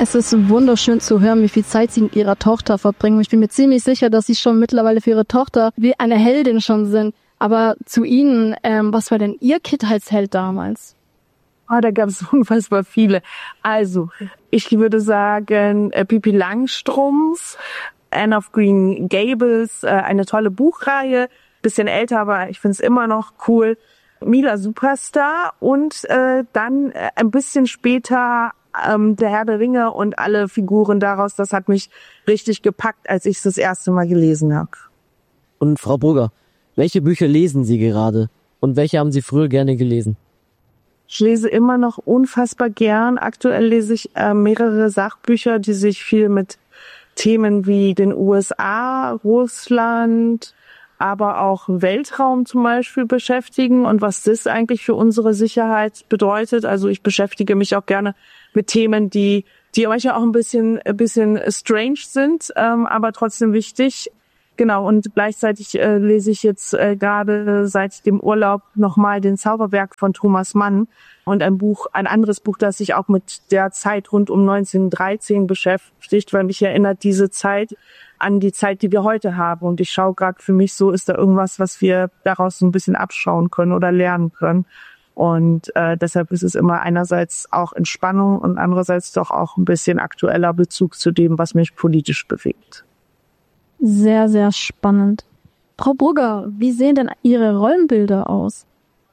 Es ist wunderschön zu hören, wie viel Zeit sie mit ihrer Tochter verbringen. Ich bin mir ziemlich sicher, dass sie schon mittlerweile für ihre Tochter wie eine Heldin schon sind. Aber zu Ihnen, was war denn Ihr Kindheitsheld damals? Da gab es unfassbar viele. Also, ich würde sagen, Pippi Langstrumpf, Anne of Green Gables, eine tolle Buchreihe. Bisschen älter, aber ich finde es immer noch cool. Mila Superstar und dann ein bisschen später der Herr der Ringe und alle Figuren daraus. Das hat mich richtig gepackt, als ich es das erste Mal gelesen habe. Und Frau Brugger, welche Bücher lesen Sie gerade? Und welche haben Sie früher gerne gelesen? Ich lese immer noch unfassbar gern. Aktuell lese ich mehrere Sachbücher, die sich viel mit Themen wie den USA, Russland, aber auch Weltraum zum Beispiel beschäftigen und was das eigentlich für unsere Sicherheit bedeutet. Also ich beschäftige mich auch gerne mit Themen, die manchmal auch ein bisschen strange sind, aber trotzdem wichtig. Genau, und gleichzeitig lese ich jetzt gerade seit dem Urlaub nochmal den Zauberberg von Thomas Mann und ein anderes Buch, das sich auch mit der Zeit rund um 1913 beschäftigt, weil mich erinnert diese Zeit an die Zeit, die wir heute haben. Und ich schaue gerade für mich so, ist da irgendwas, was wir daraus so ein bisschen abschauen können oder lernen können. Und deshalb ist es immer einerseits auch Entspannung und andererseits doch auch ein bisschen aktueller Bezug zu dem, was mich politisch bewegt. Sehr, sehr spannend. Frau Brugger, wie sehen denn Ihre Rollenbilder aus?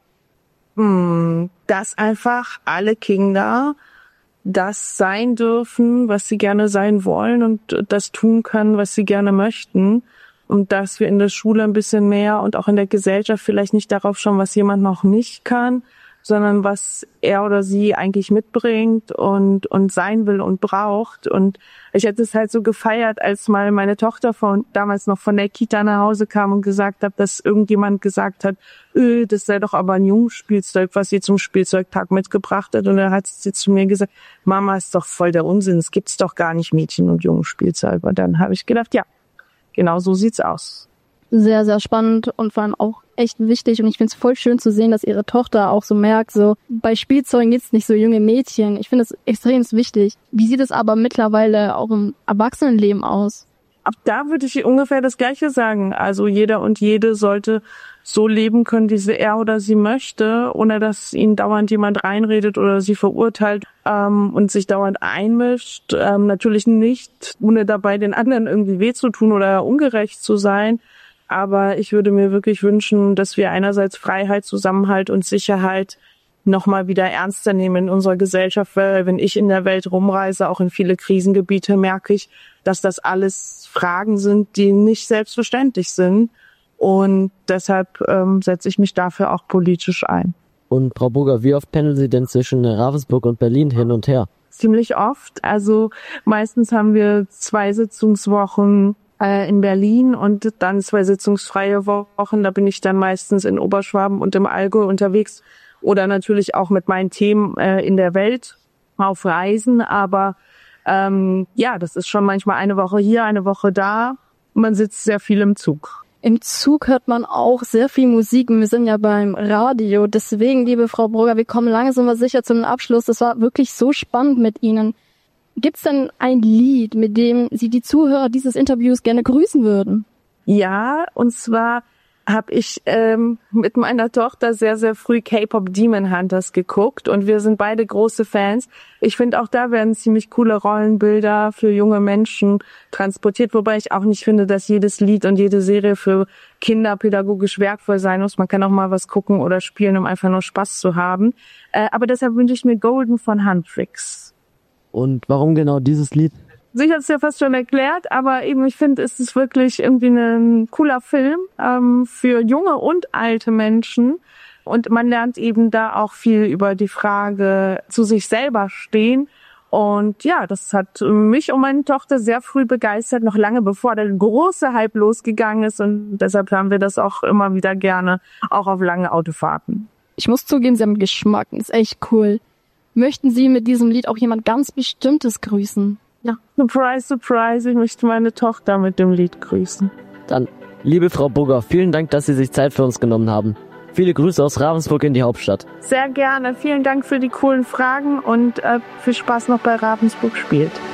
Dass einfach alle Kinder das sein dürfen, was sie gerne sein wollen und das tun können, was sie gerne möchten. Und dass wir in der Schule ein bisschen mehr und auch in der Gesellschaft vielleicht nicht darauf schauen, was jemand noch nicht kann, sondern was er oder sie eigentlich mitbringt und sein will und braucht. Und ich hätte es halt so gefeiert, als mal meine Tochter damals noch von der Kita nach Hause kam und gesagt hat, dass irgendjemand gesagt hat, das sei doch aber ein Jungspielzeug, was sie zum Spielzeugtag mitgebracht hat. Und dann hat sie zu mir gesagt, Mama, ist doch voll der Unsinn, es gibt's doch gar nicht Mädchen- und Jungenspielzeug. Und dann habe ich gedacht, ja, genau so sieht's aus. Sehr, sehr spannend und vor allem auch echt wichtig. Und ich finde es voll schön zu sehen, dass Ihre Tochter auch so merkt, so bei Spielzeugen gibt's nicht so junge Mädchen. Ich finde es extrem wichtig. Wie sieht es aber mittlerweile auch im Erwachsenenleben aus? Ab da würde ich ungefähr das Gleiche sagen. Also jeder und jede sollte so leben können, wie er oder sie möchte, ohne dass ihnen dauernd jemand reinredet oder sie verurteilt und sich dauernd einmischt. Natürlich nicht, ohne dabei den anderen irgendwie weh zu tun oder ungerecht zu sein. Aber ich würde mir wirklich wünschen, dass wir einerseits Freiheit, Zusammenhalt und Sicherheit nochmal wieder ernster nehmen in unserer Gesellschaft, weil wenn ich in der Welt rumreise, auch in viele Krisengebiete, merke ich, dass das alles Fragen sind, die nicht selbstverständlich sind. Und deshalb setze ich mich dafür auch politisch ein. Und Frau Brugger, wie oft pendeln Sie denn zwischen Ravensburg und Berlin hin und her? Ziemlich oft. Also meistens haben wir 2 Sitzungswochen in Berlin und dann 2 sitzungsfreie Wochen. Da bin ich dann meistens in Oberschwaben und im Allgäu unterwegs oder natürlich auch mit meinen Themen in der Welt auf Reisen. Aber das ist schon manchmal eine Woche hier, eine Woche da. Man sitzt sehr viel im Zug. Im Zug hört man auch sehr viel Musik und wir sind ja beim Radio. Deswegen, liebe Frau Brugger, wir kommen langsam aber sicher zum Abschluss. Das war wirklich so spannend mit Ihnen. Gibt's denn ein Lied, mit dem Sie die Zuhörer dieses Interviews gerne grüßen würden? Ja, und zwar habe ich mit meiner Tochter sehr, sehr früh K-Pop Demon Hunters geguckt und wir sind beide große Fans. Ich finde, auch da werden ziemlich coole Rollenbilder für junge Menschen transportiert, wobei ich auch nicht finde, dass jedes Lied und jede Serie für Kinder pädagogisch wertvoll sein muss. Man kann auch mal was gucken oder spielen, um einfach nur Spaß zu haben. Aber deshalb wünsche ich mir Golden von Huntrix. Und warum genau dieses Lied? Ich habe es ja fast schon erklärt, aber eben ich finde, es ist wirklich irgendwie ein cooler Film für junge und alte Menschen. Und man lernt eben da auch viel über die Frage zu sich selber stehen. Und ja, das hat mich und meine Tochter sehr früh begeistert, noch lange bevor der große Hype losgegangen ist. Und deshalb haben wir das auch immer wieder gerne, auch auf lange Autofahrten. Ich muss zugeben, Sie haben Geschmack. Das ist echt cool. Möchten Sie mit diesem Lied auch jemand ganz Bestimmtes grüßen? Ja, surprise, surprise, ich möchte meine Tochter mit dem Lied grüßen. Dann, liebe Frau Brugger, vielen Dank, dass Sie sich Zeit für uns genommen haben. Viele Grüße aus Ravensburg in die Hauptstadt. Sehr gerne. Vielen Dank für die coolen Fragen und viel Spaß noch bei Ravensburg spielt.